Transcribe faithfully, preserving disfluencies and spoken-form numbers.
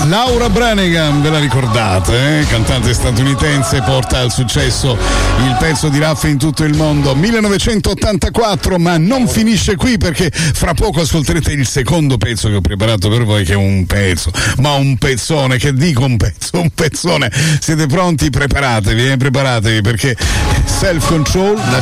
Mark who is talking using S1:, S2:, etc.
S1: Laura Branigan, ve la ricordate? Eh? Cantante statunitense, porta al successo il pezzo di Raffa in tutto il mondo, millenovecentottantaquattro, ma non finisce qui perché fra poco ascolterete il secondo pezzo che ho preparato per voi, che è un pezzo, ma un pezzone, che dico un pezzo, un pezzone. Siete pronti? Preparatevi, eh? Preparatevi perché Self Control, la